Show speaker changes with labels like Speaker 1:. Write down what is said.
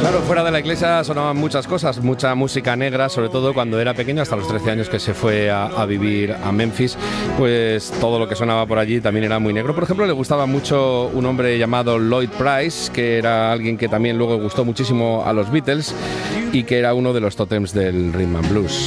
Speaker 1: Claro, fuera de la iglesia sonaban muchas cosas, mucha música negra, sobre todo cuando era pequeño, hasta los 13 años que se fue a vivir a Memphis, pues todo lo que sonaba por allí también era muy negro. Por ejemplo, le gustaba mucho un hombre llamado Lloyd Price, que era alguien que también luego gustó muchísimo a los Beatles y que era uno de los tótems del rhythm and blues.